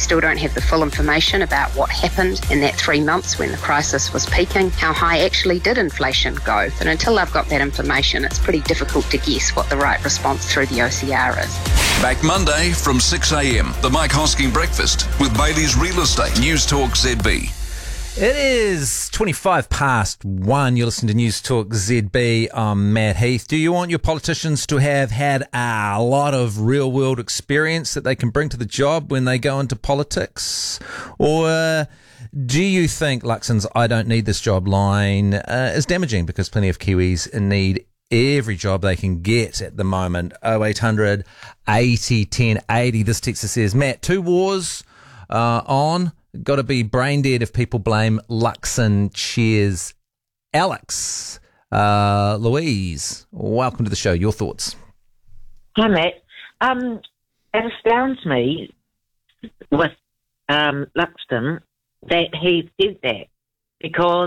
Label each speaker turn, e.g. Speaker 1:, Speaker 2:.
Speaker 1: still don't have the full information about what happened in that 3 months when the crisis was peaking. How high actually did inflation go? And until I've got that information, it's pretty difficult to guess what the right response through the OCR is.
Speaker 2: Back Monday from 6 a.m. The Mike Hosking Breakfast with Bailey's Real Estate. News Talk ZB.
Speaker 3: It is 25 past 1. You're listening to News Talk ZB. I'm Matt Heath. Do you want your politicians to have had a lot of real-world experience that they can bring to the job when they go into politics? Or do you think Luxon's "I don't need this job" line is damaging because plenty of Kiwis need every job they can get at the moment? 0800 80 10 80. This texter says, Matt, 2 wars on. Got to be brain dead if people blame Luxon. Cheers, Alex. Louise, welcome to the show. Your thoughts?
Speaker 4: Hi, Matt. It astounds me with Luxon that he did that because